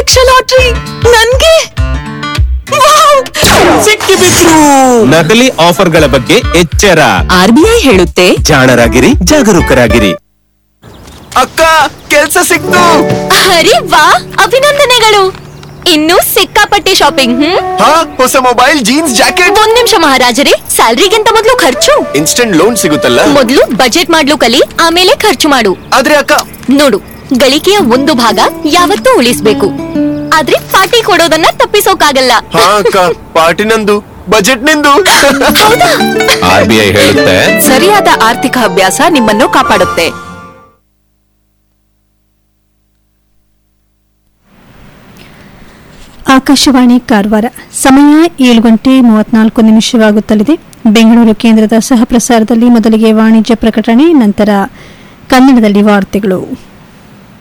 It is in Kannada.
ಲಕ್ಷ ಲಾಟ್ರಿ ನನ್ಗೆ ಸಿಕ್ಕಿಬಿದ್ರು. ನಕಲಿ ಆಫರ್ಗಳ ಬಗ್ಗೆ ಎಚ್ಚರ. RBI ಹೇಳುತ್ತೆ, ಜಾಣರಾಗಿರಿ, ಜಾಗರೂಕರಾಗಿರಿ. ಅಕ್ಕ, ಕೆಲ್ಸ ಸಿಕ್ತು. ಅರೆ ವಾ, ಅಭಿನಂದನೆಗಳು. ಇನ್ನು ಸಿಕ್ಕಾಪಟ್ಟೆ ಶಾಪಿಂಗ್. ಹೊಸ ಮೊಬೈಲ್, ಜೀನ್ಸ್, ಜಾಕೆಟ್. ಒಂದ್ ನಿಮಿಷ ಮಹಾರಾಜರೇ, ಸ್ಯಾಲ್ರಿಗಿಂತ ಮೊದಲು ಖರ್ಚು. ಇನ್ಸ್ಟೆಂಟ್ ಲೋನ್ ಸಿಗುತ್ತಲ್ಲ. ಮೊದಲು ಬಜೆಟ್ ಮಾಡ್ಲು ಕಲಿ, ಆಮೇಲೆ ಖರ್ಚು ಮಾಡು. ಆದ್ರೆ ಅಕ್ಕ, ನೋಡು, ಗಳಿಕೆಯ ಒಂದು ಭಾಗ ಯಾವತ್ತೂ ಉಳಿಸ್ಬೇಕು, ಆದ್ರೆ ಪಾರ್ಟಿ ಕೊಡೋದನ್ನ ತಪ್ಪಿಸೋಕಾಗಲ್ಲ. ಅಕ್ಕ, ಪಾರ್ಟಿ ನಂದು, ಬಜೆಟ್ ನಿಂದು. RBI ಹೇಳುತ್ತೆ, ಸರಿಯಾದ ಆರ್ಥಿಕ ಅಭ್ಯಾಸ ನಿಮ್ಮನ್ನು ಕಾಪಾಡುತ್ತೆ. ಆಕಾಶವಾಣಿ ಕಾರವಾರ. ಸಮಯ 7:34 ಬೆಂಗಳೂರು ಕೇಂದ್ರದ ಸಹ ಪ್ರಸಾರದಲ್ಲಿ ಮೊದಲಿಗೆ ವಾಣಿಜ್ಯ ಪ್ರಕಟಣೆ, ನಂತರ ಕನ್ನಡದಲ್ಲಿ ವಾರ್ತೆಗಳು.